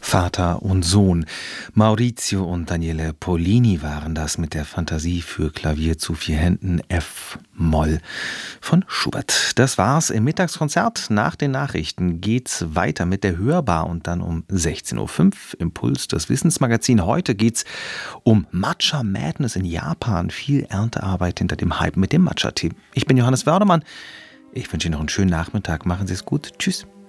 Vater und Sohn. Maurizio und Daniele Pollini waren das mit der Fantasie für Klavier zu 4 Händen F-Moll von Schubert. Das war's im Mittagskonzert. Nach den Nachrichten geht's weiter mit der Hörbar und dann um 16:05 Uhr Impuls, das Wissensmagazin. Heute geht's um Matcha Madness in Japan. Viel Erntearbeit hinter dem Hype mit dem Matcha-Tee. Ich bin Johannes Wördemann. Ich wünsche Ihnen noch einen schönen Nachmittag. Machen Sie es gut. Tschüss.